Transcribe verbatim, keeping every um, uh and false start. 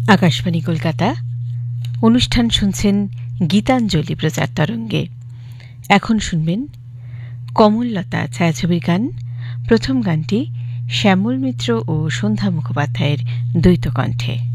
আকাশবাণী কলকাতা। অনুষ্ঠান শুনছেন গীতাঞ্জলি প্রচার তরঙ্গে। এখন শুনবেন কমললতা ছায়াছবির গান। প্রথম গানটি শ্যামল মিত্র ও সন্ধ্যা মুখোপাধ্যায়ের দ্বৈত কণ্ঠে।